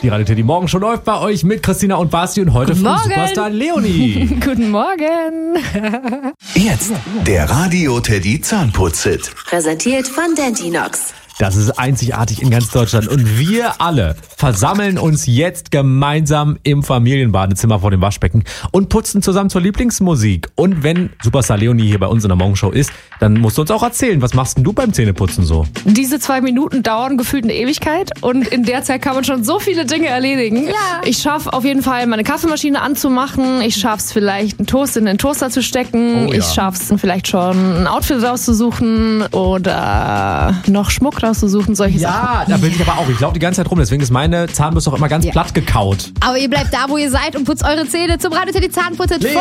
Die Radio Teddy Morgen schon läuft bei euch mit Christina und Basti und heute von Superstar Leonie. Guten Morgen. Jetzt der Radio Teddy Zahnputz-Hit. Präsentiert von Dentinox. Das ist einzigartig in ganz Deutschland und wir alle versammeln uns jetzt gemeinsam im Familienbadezimmer vor dem Waschbecken und putzen zusammen zur Lieblingsmusik. Und wenn Superstar Leonie hier bei uns in der Morgenshow ist, dann musst du uns auch erzählen, was machst denn du beim Zähneputzen so? Diese 2 Minuten dauern gefühlt eine Ewigkeit und in der Zeit kann man schon so viele Dinge erledigen. Ja. Ich schaffe auf jeden Fall, meine Kaffeemaschine anzumachen. Ich schaffe es vielleicht, einen Toast in den Toaster zu stecken. Oh, ja. Ich schaffe es vielleicht schon, ein Outfit rauszusuchen oder noch Schmuck rauszusuchen, solche Sachen. Ja, da bin ich aber auch. Ich laufe die ganze Zeit rum, deswegen ist meine Zahnbürste auch immer ganz platt gekaut. Aber ihr bleibt da, wo ihr seid und putzt eure Zähne zum Radio Teddy Zahnputz-Hit.